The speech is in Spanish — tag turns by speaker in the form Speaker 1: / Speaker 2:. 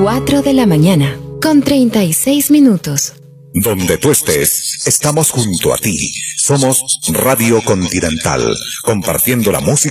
Speaker 1: 4 de la mañana, con 36 minutos.
Speaker 2: Donde tú estés, estamos junto a ti. Somos Radio Continental, compartiendo la música